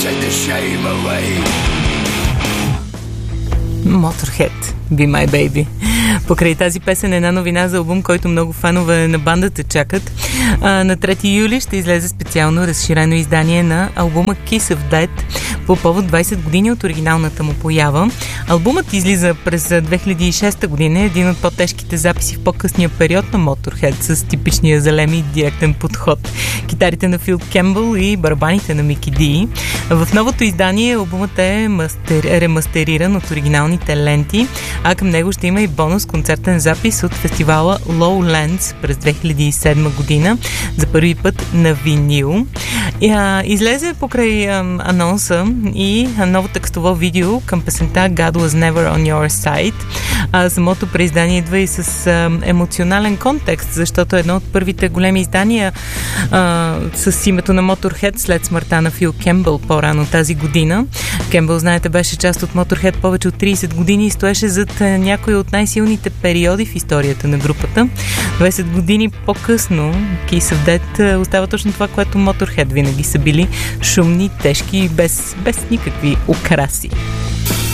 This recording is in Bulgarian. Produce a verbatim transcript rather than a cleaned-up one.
Motorhead, Be My Baby. Покрай тази песен е една новина за албум, който много фанове на бандата чакат. А, на трети юли ще излезе специално разширено издание на албума Kiss of Death по повод двайсет години от оригиналната му поява. Албумът излиза през две хиляди и шеста година, един от по-тежките записи в по-късния период на Motorhead с типичния за Леми директен подход. Китарите на Фил Кембъл и барабаните на Мики Ди. В новото издание албумът е мастер, ремастериран от оригиналните ленти, а към него ще има и бонус концертен запис от фестивала Lowlands през две хиляди и седма година за първи път на винил. Излезе покрай ам, анонса и ново текстово видео към песента God Was Never On Your Side. А самото преиздание идва и с ам, емоционален контекст, защото едно от първите големи издания а, с името на Motorhead след смъртта на Фил Кембъл по-рано тази година. Кембъл, знаете, беше част от Motorhead повече от трийсет години и стоеше зад някои от най-силните периоди в историята на групата. двайсет години по-късно Kiss of Death остава точно това, което Motorhead винаги са били: шумни, тежки, без, без никакви украси.